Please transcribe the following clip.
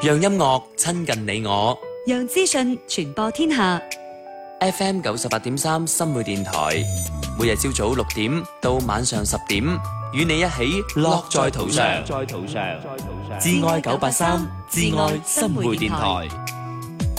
讓音樂親近你我。 讓資訊傳播天下。 FM 98.3新會電台，每日朝早6點到晚上10點，與你一起樂在途上。致愛983，致愛新會電台。